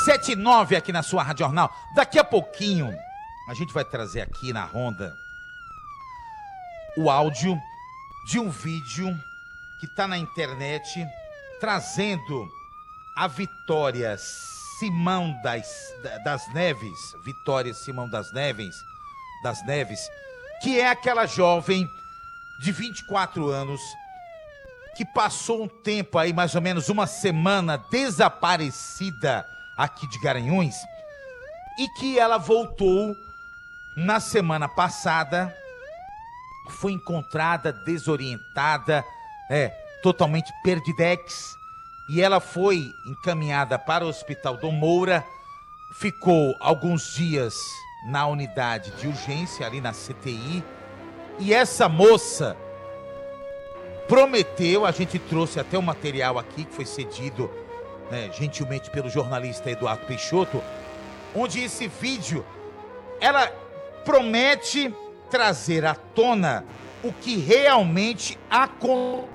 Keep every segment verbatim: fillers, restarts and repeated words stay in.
sete e nove aqui na sua Rádio Jornal. Daqui a pouquinho, a gente vai trazer aqui na Ronda o áudio de um vídeo que está na internet trazendo a Vitória Simão das, das Neves, Vitória Simão das Neves, das Neves, que é aquela jovem de vinte e quatro anos que passou um tempo aí, mais ou menos uma semana, desaparecida aqui de Garanhuns, e que ela voltou na semana passada, foi encontrada desorientada, é, totalmente perdidex, e ela foi encaminhada para o Hospital Dom Moura, ficou alguns dias na unidade de urgência, ali na C T I, e essa moça prometeu, a gente trouxe até o material aqui, que foi cedido, né, gentilmente pelo jornalista Eduardo Peixoto, onde esse vídeo, ela promete trazer à tona o que realmente aconteceu.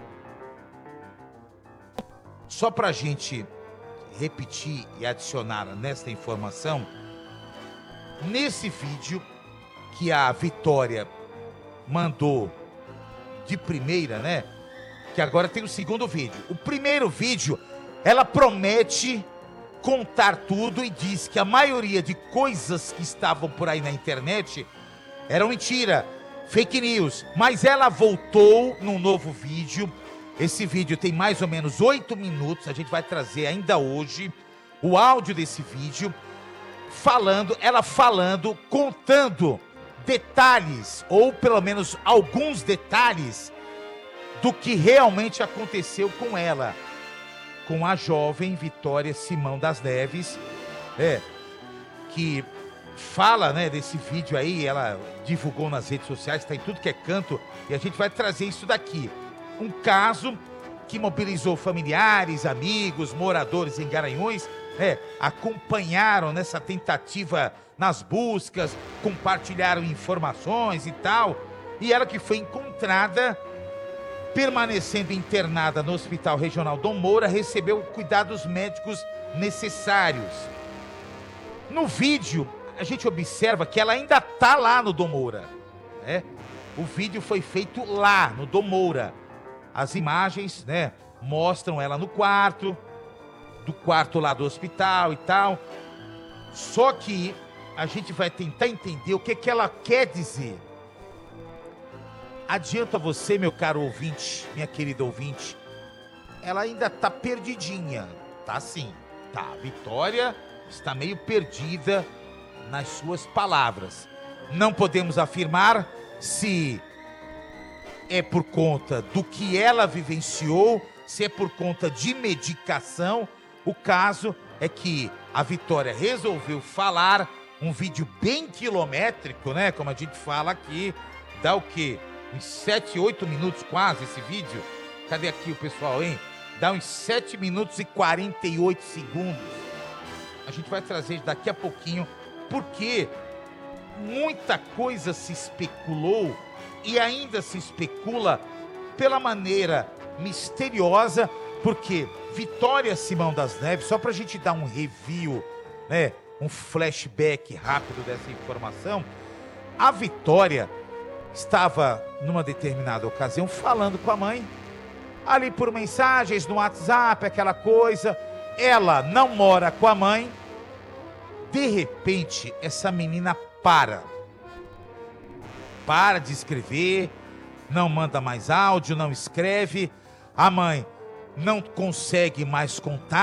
Só para a gente repetir e adicionar nesta informação, nesse vídeo que a Vitória mandou de primeira, né? Que agora tem o segundo vídeo. O primeiro vídeo, ela promete contar tudo e diz que a maioria de coisas que estavam por aí na internet eram mentira, fake news. Mas ela voltou num novo vídeo. Esse vídeo tem mais ou menos oito minutos. A gente vai trazer ainda hoje o áudio desse vídeo, falando, ela falando, contando detalhes, ou pelo menos alguns detalhes, do que realmente aconteceu com ela, com a jovem Vitória Simão das Neves, é, que fala, né, desse vídeo aí, ela divulgou nas redes sociais, está em tudo que é canto, e a gente vai trazer isso daqui. Um caso que mobilizou familiares, amigos, moradores em Garanhuns, é, acompanharam nessa tentativa nas buscas, compartilharam informações e tal, e ela que foi encontrada permanecendo internada no Hospital Regional Dom Moura, recebeu cuidados médicos necessários. No vídeo, a gente observa que ela ainda está lá no Dom Moura, né? O vídeo foi feito lá no Dom Moura. As imagens, né, mostram ela no quarto, do quarto lá do hospital e tal. Só que a gente vai tentar entender o que, que ela quer dizer. Adianto a você, meu caro ouvinte, minha querida ouvinte, ela ainda tá perdidinha, tá sim, tá, a Vitória está meio perdida nas suas palavras. Não podemos afirmar se é por conta do que ela vivenciou, se é por conta de medicação. O caso é que a Vitória resolveu falar, um vídeo bem quilométrico, né, como a gente fala aqui, dá o quê? Uns sete, oito minutos quase esse vídeo. Cadê aqui o pessoal, hein? Dá uns sete minutos e quarenta e oito segundos. A gente vai trazer daqui a pouquinho, porque muita coisa se especulou e ainda se especula pela maneira misteriosa, porque Vitória Simão das Neves, só pra gente dar um review, né, um flashback rápido dessa informação, a Vitória estava, numa determinada ocasião, falando com a mãe, ali por mensagens no WhatsApp, aquela coisa. Ela não mora com a mãe. De repente, essa menina para. Para de escrever, não manda mais áudio, não escreve. A mãe não consegue mais contar.